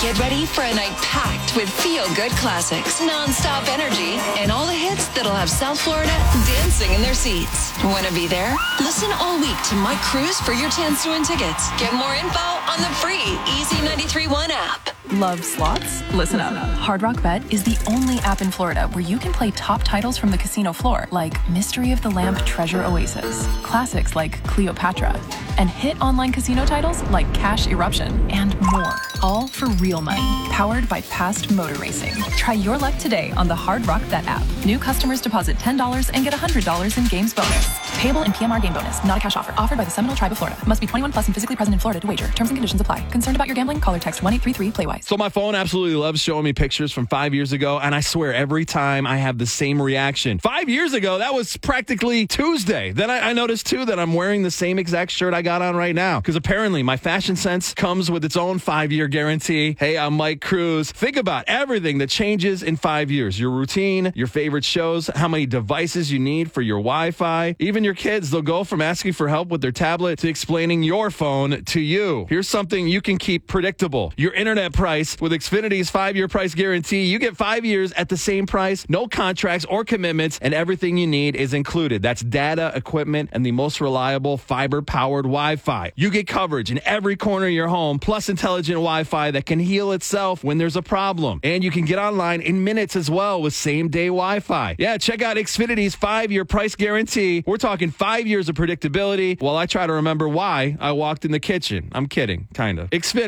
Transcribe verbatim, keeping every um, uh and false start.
Get ready for a night packed with feel-good classics, non-stop energy, and all the hits that'll have South Florida dancing in their seats. Want to be there? Listen all week to Mike Cruz for your chance to win tickets. Get more info on the free Easy ninety-three point one app. Love slots? Listen up. Hard Rock Bet is the only app in Florida where you can play top titles from the casino floor, like Mystery of the Lamp Treasure Oasis, classics like Cleopatra, and hit online casino titles like Cash Eruption, and more. All for real money, powered by Past Motor Racing. Try your luck today on the Hard Rock Bet app. New customers deposit ten dollars and get one hundred dollars in games bonus. Payable in P M R game bonus, not a cash offer. Offered by the Seminole Tribe of Florida. Must be twenty-one plus and physically present in Florida to wager. Terms and conditions apply. Concerned about your gambling? Call or text one eight three three play wise. So my phone absolutely loves showing me pictures from five years ago, and I swear every time I have the same reaction. Five years ago, that was practically Tuesday. Then I, I noticed, too, that I'm wearing the same exact shirt I got on right now, because apparently my fashion sense comes with its own five-year guarantee. Hey, I'm Mike Cruz. Think about everything that changes in five years. Your routine, your favorite shows, how many devices you need for your Wi-Fi. Even your kids, they'll go from asking for help with their tablet to explaining your phone to you. Here's something you can keep predictable. Your internet price with Xfinity's five-year price guarantee. You get five years at the same price, no contracts or commitments, and everything you need is included. That's data, equipment, and the most reliable fiber-powered Wi-Fi. You get coverage in every corner of your home, plus intelligent Wi-Fi that can heal itself when there's a problem. And you can get online in minutes as well with same-day Wi-Fi. Yeah, check out Xfinity's five-year price guarantee. We're talking five years of predictability while I try to remember why I walked in the kitchen. I'm kidding, kind of. Xfinity.